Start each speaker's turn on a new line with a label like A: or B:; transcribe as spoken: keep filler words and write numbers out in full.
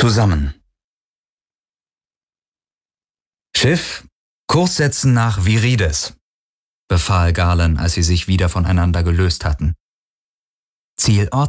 A: Zusammen. Schiff, Kurs setzen nach Virides, befahl Galen, als sie sich wieder voneinander gelöst hatten. Zielort